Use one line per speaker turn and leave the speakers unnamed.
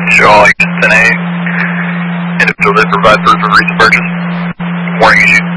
Shaw, 10A. Individual that provides proof of recent purchase. Warning issued.